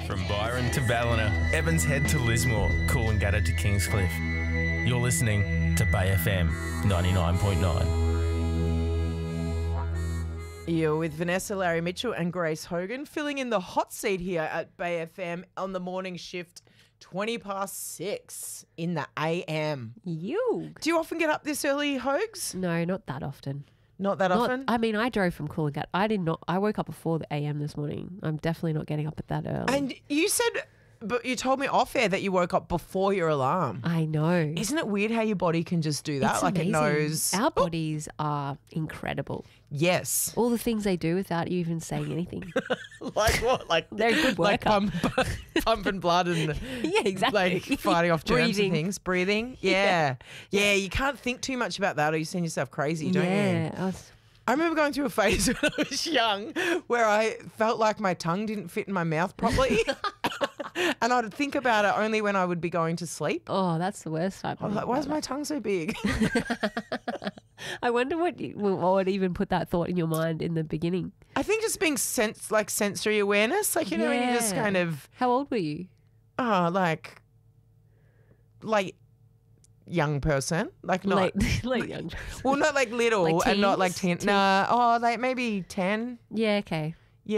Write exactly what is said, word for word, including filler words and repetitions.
From Byron to Ballina, Evans Head to Lismore, Coolangatta to Kingscliff. You're listening to Bay F M ninety-nine point nine. You're with Vanessa, Larry Mitchell and Grace Hogan, filling in the hot seat here at Bay F M on the morning shift, twenty past six in the A M. You. Do you often get up this early, Hogs? No, not that often. Not that Not- often? I mean, I drove from Coolangatta. I did not. I woke up before the A M this morning. I'm definitely not getting up at that early. And you said, but you told me off air that you woke up before your alarm. I know. Isn't it weird how your body can just do that? It's like amazing. it knows. Our bodies are incredible. Yes. All the things they do without you even saying anything. Like what? Like They're a good like worker. pump, pumping blood and Yeah, exactly. like fighting off germs Breathing. and things. Breathing. Yeah. yeah. You can't think too much about that or you send yourself crazy, don't you? yeah. I was- I remember going through a phase when I was young where I felt like my tongue didn't fit in my mouth properly. And I'd think about it only when I would be going to sleep. oh, that's the worst type. I was like, why is my tongue so big? I wonder what you, what would even put that thought in your mind in the beginning. I think just being sense like sensory awareness. Like, you know, when you just Yeah. kind of, How old were you? oh, like, like young person. Like not, late, late young. well, not like little Like and not like teens? ten. Nah, oh, like maybe ten. Yeah. Okay.